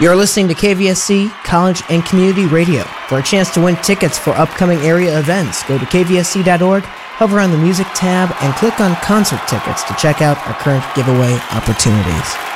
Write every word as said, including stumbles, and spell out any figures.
You're listening to K V S C College and Community Radio. For a chance to win tickets for upcoming area events, go to K V S C dot org, hover on the music tab, and click on concert tickets to check out our current giveaway opportunities.